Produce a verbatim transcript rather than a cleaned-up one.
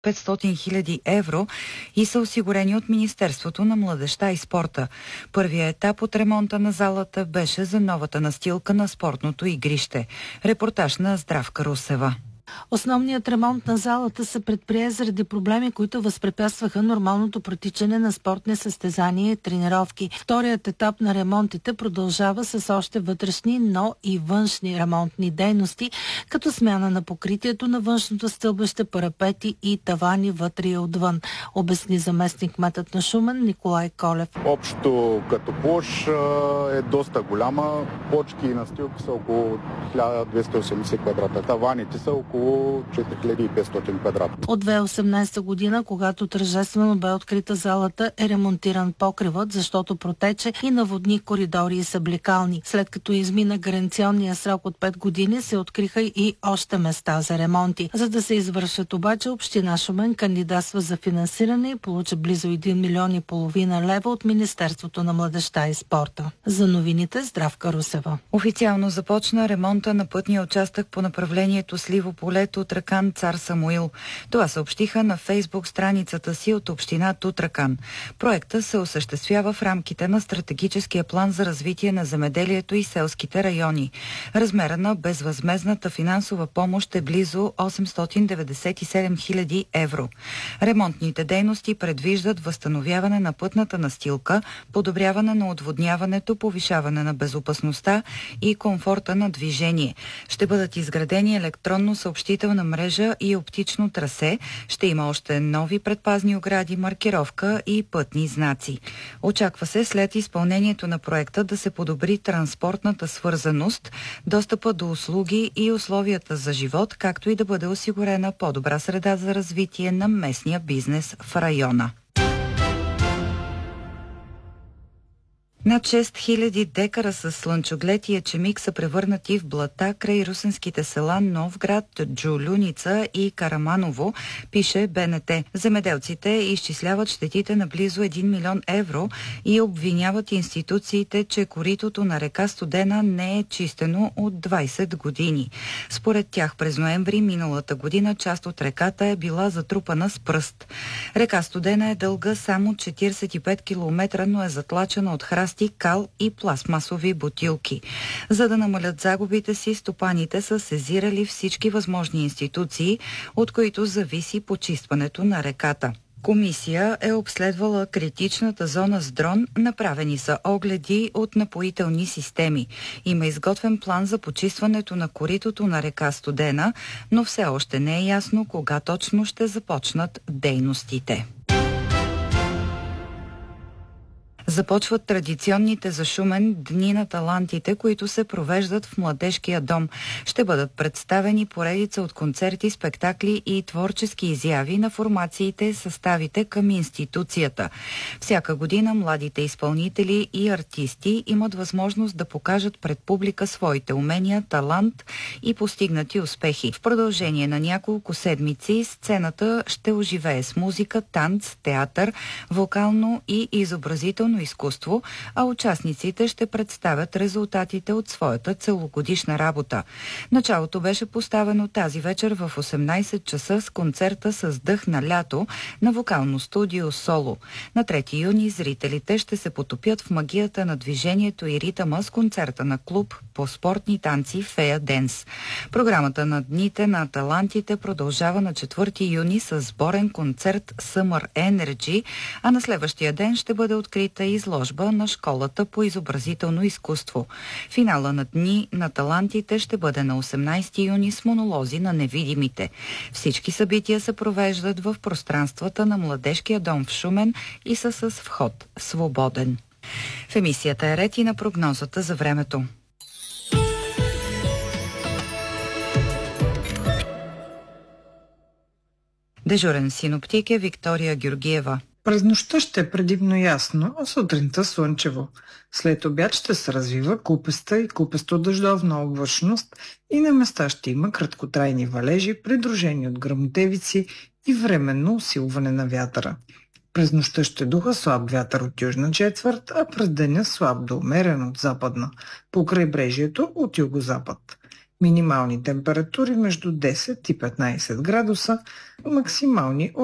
петстотин хиляди евро и са осигурени от Министерството на младежта и спорта. Първият етап от ремонта на залата беше за новата настилка на спортното игрище. Репортаж на Здравка Русева. Основният ремонт на залата се предприе заради проблеми, които възпрепятстваха нормалното протичане на спортни състезания и тренировки. Вторият етап на ремонтите продължава с още вътрешни, но и външни ремонтни дейности, като смяна на покритието на външното стълбище, парапети и тавани вътре и отвън, обясни заместник кметът на Шумен Николай Колев. Общо като площ е доста голяма. Плочки и настилки са около хиляда двеста и осемдесет квадрата. Таваните са около четири хиляди и петстотин квадрата. От две хиляди и осемнадесета година, когато тържествено бе открита залата, е ремонтиран покривът, защото протече и наводни коридори и съблекални. След като измина гаранционния срок от пет години, се откриха и още места за ремонти. За да се извършат обаче, община Шумен кандидатства за финансиране и получи близо един милион и половина лева от Министерството на младежта и спорта. За новините Здравка Русева. Официално започна ремонта на пътния участък по направлението Сливо поле Тутракан Цар Самуил. Това съобщиха на Фейсбук страницата си от община Тутракан. Проектът се осъществява в рамките на стратегическия план за развитие на земеделието и селските райони. Размера на безвъзмездната финансова помощ е близо осемстотин деветдесет и седем хиляди евро. Ремонтните дейности предвиждат възстановяване на пътната настилка, подобряване на отводняването, повишаване на безопасността и комфорта на движение. Ще бъдат изградени електронно съобщителна мрежа и оптично трасе. Ще има още нови предпазни огради, маркировка и пътни знаци. Очаква се след изпълнението на проекта да се подобри транспортната свързаност, достъпа до услуги и условията за живот, както и да бъде осигурена по-добра среда за развитие на местния бизнес в района. Над шест хиляди декара с слънчоглед и ечемик са превърнати в блата край русенските села Новград, Джулюница и Караманово, пише Б Н Т. Земеделците изчисляват щетите на близо един милион евро и обвиняват институциите, че коритото на река Студена не е чистено от двадесет години. Според тях през ноември миналата година част от реката е била затрупана с пръст. Река Студена е дълга само четиридесет и пет километра, но е затлачена от храст, кал и пластмасови бутилки. За да намалят загубите си, стопаните са сезирали всички възможни институции, от които зависи почистването на реката. Комисия е обследвала критичната зона с дрон, направени са огледи от напоителни системи. Има изготвен план за почистването на коритото на река Студена, но все още не е ясно кога точно ще започнат дейностите. Започват традиционните за Шумен дни на талантите, които се провеждат в Младежкия дом. Ще бъдат представени поредица от концерти, спектакли и творчески изяви на формациите и съставите към институцията. Всяка година младите изпълнители и артисти имат възможност да покажат пред публика своите умения, талант и постигнати успехи. В продължение на няколко седмици сцената ще оживее с музика, танц, театър, вокално и изобразително изкуство, а участниците ще представят резултатите от своята целогодишна работа. Началото беше поставено тази вечер в осемнадесет часа с концерта с дъх на лято на вокално студио Соло. На трети юни зрителите ще се потопят в магията на движението и ритъма с концерта на клуб по спортни танци Фея Денс. Програмата на Дните на талантите продължава на четвърти юни с сборен концерт Summer Energy, а на следващия ден ще бъде открита изложба на Школата по изобразително изкуство. Финала на Дни на талантите ще бъде на осемнадесети юни с монолози на невидимите. Всички събития се провеждат в пространствата на Младежкия дом в Шумен и са с вход свободен. В емисията е ред и на прогнозата за времето. Дежурен синоптик е Виктория Георгиева. През нощта ще е предимно ясно, а сутринта слънчево. След обяд ще се развива купеста и купесто-дъждовна облачност и на места ще има краткотрайни валежи, придружени от гръмотевици и временно усилване на вятъра. През нощта ще духа слаб вятър от южна четвърт, а през деня слаб до умерен от западна, по крайбрежието от югозапад. Минимални температури между десет и петнайсет градуса, максимални